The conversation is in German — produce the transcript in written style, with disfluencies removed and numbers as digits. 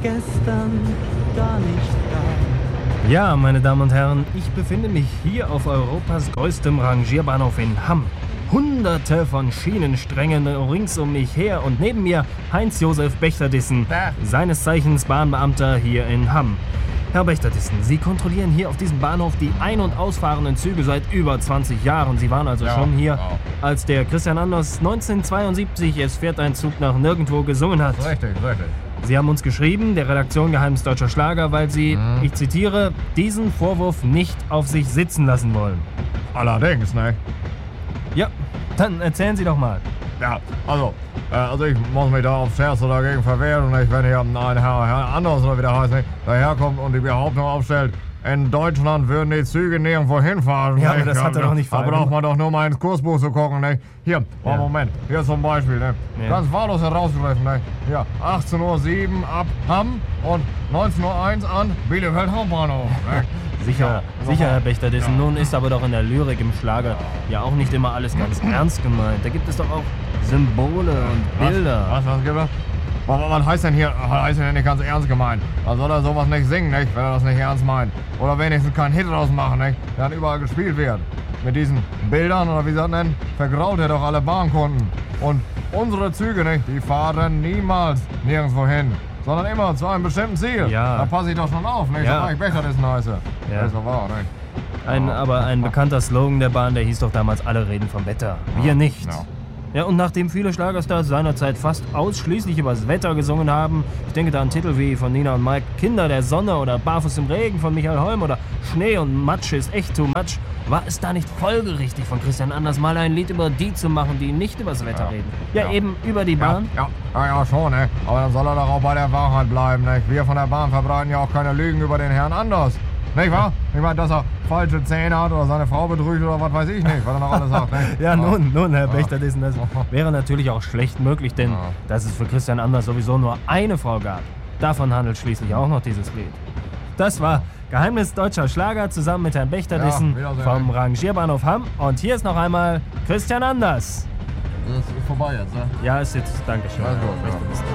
gestern gar nicht da. Ja, meine Damen und Herren, ich befinde mich hier auf Europas größtem Rangierbahnhof in Hamm. Hunderte von Schienensträngen rings um mich her und neben mir Heinz-Josef Bechterdissen, seines Zeichens Bahnbeamter hier in Hamm. Herr Bechterdissen, Sie kontrollieren hier auf diesem Bahnhof die ein- und ausfahrenden Züge seit über 20 Jahren. Sie waren also schon hier, als der Christian Anders 1972 "Es fährt ein Zug nach nirgendwo" gesungen hat. Richtig. Sie haben uns geschrieben, der Redaktion Geheimes Deutscher Schlager, weil Sie, ich zitiere, diesen Vorwurf nicht auf sich sitzen lassen wollen. Allerdings, ne? Ja, dann erzählen Sie doch mal. Ja, also ich muss mich da aufs Schärfste dagegen verwehren, nicht? Wenn hier ein Herr Anders oder wie der heißt, nicht? Daherkommt und die Behauptung aufstellt, in Deutschland würden die Züge nirgendwo hinfahren. Ja, nicht? aber das hat er doch nicht Da braucht vereinbart. man doch nur mal ins Kursbuch zu gucken, nicht? Hier, Moment, hier zum Beispiel, ne? Ja. Ganz wahllos herausgegriffen, ne? Hier, 18:07 Uhr ab Hamm und 19:01 Uhr an Bielefeld Hauptbahnhof, ne? Sicher, Herr Bechterdissen. Nun ist aber doch in der Lyrik im Schlager ja auch nicht immer alles ganz ernst gemeint. Da gibt es doch auch Symbole und Bilder. Was gibt es? Was heißt denn hier? Heißt denn nicht ganz ernst gemeint? Da soll er sowas nicht singen, nicht? Wenn er das nicht ernst meint. Oder wenigstens keinen Hit draus machen, nicht? Der dann überall gespielt wird. Mit diesen Bildern, oder wie sie das nennen, vergraut er doch alle Bahnkunden. Und unsere Züge, nicht? Die fahren niemals nirgendwo hin. Sondern immer zu einem bestimmten Ziel. Ja. Da passe ich doch schon auf, nicht? Ja. So ich Bechterdissen heiße. Ja. Das ist doch wahr, nicht? Aber ein bekannter Slogan der Bahn, der hieß doch damals: "Alle reden vom Wetter, wir nicht." Ja. Ja, und nachdem viele Schlagerstars seinerzeit fast ausschließlich über das Wetter gesungen haben, ich denke da an Titel wie von Nina und Mike "Kinder der Sonne" oder "Barfuß im Regen" von Michael Holm oder "Schnee und Matsch ist echt too much", war es da nicht folgerichtig von Christian Anders mal ein Lied über die zu machen, die nicht über das Wetter reden? Ja, eben über die Bahn. Ja, schon, ne? Aber dann soll er doch auch bei der Wahrheit bleiben, nicht? Wir von der Bahn verbreiten ja auch keine Lügen über den Herrn Anders. Nicht wahr? Ich meine, dass er falsche Zähne hat oder seine Frau betrügt oder was weiß ich nicht, was er noch alles sagt. Nicht? Ja, nun, Herr Bechterdissen, das wäre natürlich auch schlecht möglich, denn dass es für Christian Anders sowieso nur eine Frau gab. Davon handelt schließlich auch noch dieses Lied. Das war Geheimnis Deutscher Schlager zusammen mit Herrn Bechterdissen vom Rangierbahnhof Hamm. Und hier ist noch einmal Christian Anders. Das ist vorbei jetzt, ne? Ja, ist jetzt, Dankeschön. Also, Herr Bechterdissen.